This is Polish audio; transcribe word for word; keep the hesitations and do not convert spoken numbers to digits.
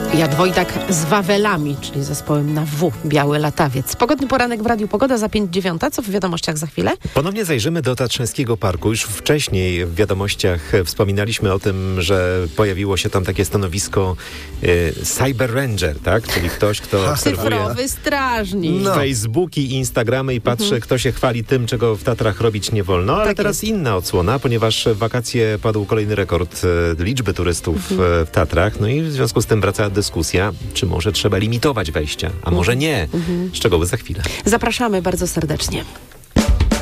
Jadwojtak z Wawelami, czyli zespołem na W, Biały Latawiec. Pogodny poranek w Radiu Pogoda za pięć dziewiąta. Co w wiadomościach za chwilę? Ponownie zajrzymy do Tatrzańskiego Parku. Już wcześniej w wiadomościach wspominaliśmy o tym, że pojawiło się tam takie stanowisko y, Cyber Ranger, tak? Czyli ktoś, kto obserwuje Cyfrowy strażnik. no. Facebooki i Instagramy i patrzy, mhm. kto się chwali tym, czego w Tatrach robić nie wolno. Ale tak teraz jest. inna odsłona, ponieważ w wakacje padł kolejny rekord y, liczby turystów mhm. y, w Tatrach. No i w związku z tym wraca dyskusja, czy może trzeba limitować wejścia, a może nie. Mhm. Szczegóły za chwilę. Zapraszamy bardzo serdecznie.